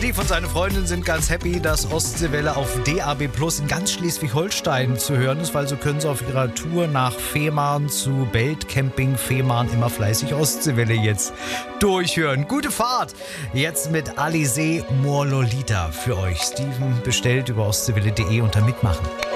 Steve und seine Freundin sind ganz happy, dass Ostseewelle auf DAB Plus in ganz Schleswig-Holstein zu hören ist, weil so können sie auf ihrer Tour nach Fehmarn zu Beltcamping Fehmarn immer fleißig Ostseewelle jetzt durchhören. Gute Fahrt! Jetzt mit Alizé Morlolita für euch. Steven bestellt über ostseewelle.de unter Mitmachen.